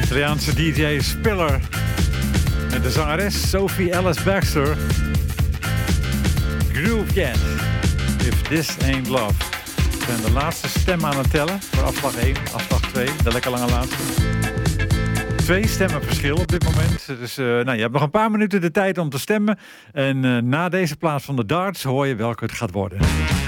Italiaanse DJ Spiller. En de zangeres Sophie Ellis Baxter. Groove Cat. If This Ain't Love. We zijn de laatste stem aan het tellen. Voor afslag 1, afslag 2. De lekker lange laatste. 2 stemmen verschil op dit moment. Dus je hebt nog een paar minuten de tijd om te stemmen. En na deze plaats van de darts hoor je welke het gaat worden.